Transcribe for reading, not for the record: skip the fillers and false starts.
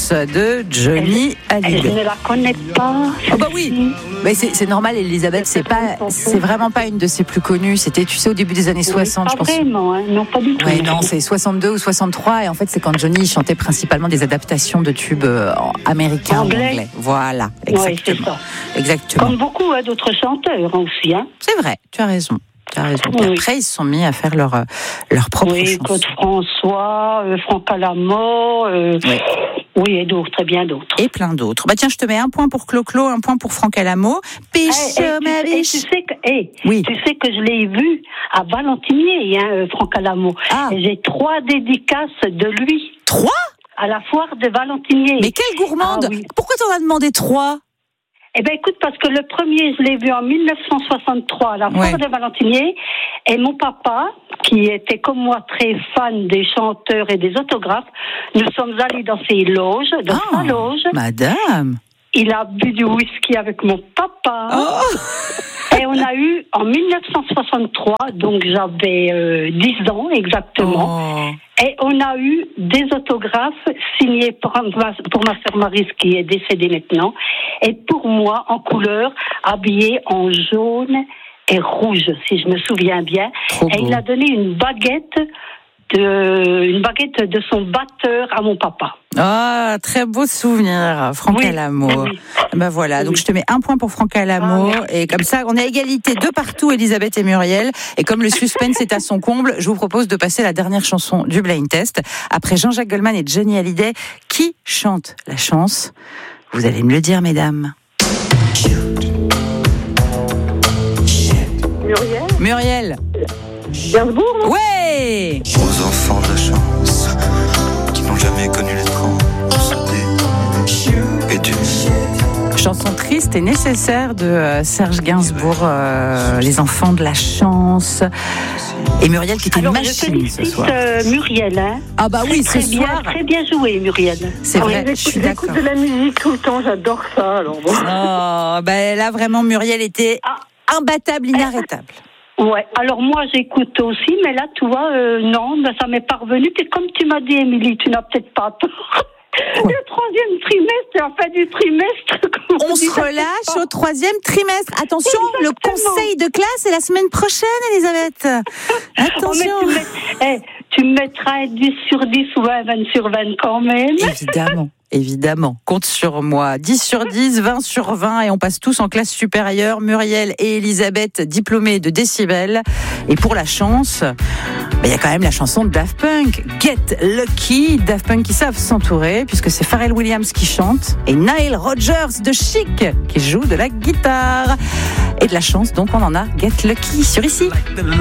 chance de Johnny Hallyday. Je ne la connais pas. Oh bah oui, mais c'est normal, Elisabeth, c'est vraiment pas une de ses plus connues. C'était, tu sais, au début des années 60, je pense. Pas vraiment, hein. Non, pas du tout. Ouais, non, c'est 62 ou 63, et en fait, c'est quand Johnny chantait principalement des adaptations de tubes américains ou anglais. Voilà, exactement. Ouais, c'est ça. Exactement. Comme beaucoup d'autres chanteurs aussi, hein. C'est vrai, tu as raison. Oui. Après, ils se sont mis à faire leur propre chanson. Claude François, Franck Alamo, oui, et d'autres, et bien d'autres. Et plein d'autres. Bah tiens, je te mets un point pour Clo-Clo, un point pour Franck Alamo. Tu sais que je l'ai vu à Valentinier, Franck Alamo. Ah. Et j'ai 3 dédicaces de lui. 3 ? À la foire de Valentinier. Mais quelle gourmande! Ah, oui. Pourquoi t'en as demandé 3? Eh bien, écoute, parce que le premier, je l'ai vu en 1963 à la foire de Valentinier. Et mon papa, qui était comme moi très fan des chanteurs et des autographes, nous sommes allés dans ses loges, dans sa loge. Madame! Il a bu du whisky avec mon papa. Et on a eu, en 1963, donc j'avais 10 ans exactement, et on a eu des autographes signés pour ma sœur Maryse qui est décédée maintenant, et pour moi en couleur, habillée en jaune et rouge, si je me souviens bien. Et il a donné une baguette de son batteur à mon papa. Ah, très beau souvenir, Franck Alamo. Oui. Ben voilà, donc je te mets un point pour Franck Alamo, et comme ça, on est à égalité de partout, Elisabeth et Muriel. Et comme le suspense est à son comble, je vous propose de passer la dernière chanson du Blind Test. Après Jean-Jacques Goldman et Johnny Hallyday, qui chante la chance? Vous allez me le dire, mesdames. Muriel. Gainsbourg, non? Ouais. Aux enfants de la chance qui n'ont jamais connu les trans et du Chanson triste et nécessaire de Serge Gainsbourg, Les enfants de la chance. Et Muriel qui était une machine ce soir. Muriel, hein. Ah bah oui, ce soir. Très bien joué, Muriel. C'est vrai, je suis d'accord. J'écoute de la musique tout le temps, j'adore ça. Alors bon. Oh, bah là vraiment Muriel était imbattable, inarrêtable. Ouais, alors moi j'écoute aussi, mais là tu vois, non, ça m'est pas revenu. Puis comme tu m'as dit, Émilie, tu n'as peut-être pas tort. Le 3e trimestre, la fin du trimestre. On se relâche au 3e trimestre. Attention, exactement. Le conseil de classe est la semaine prochaine, Elisabeth. Attention. Tu me mettras 10 sur 10 ou 20 sur 20 quand même. Évidemment, compte sur moi. 10 sur 10, 20 sur 20, et on passe tous en classe supérieure. Muriel et Elisabeth, diplômées de Décibel. Et pour la chance, il y a quand même la chanson de Daft Punk, Get Lucky. Daft Punk qui savent s'entourer, puisque c'est Pharrell Williams qui chante et Nile Rodgers de Chic qui joue de la guitare. Et de la chance, donc on en a Get Lucky sur ici.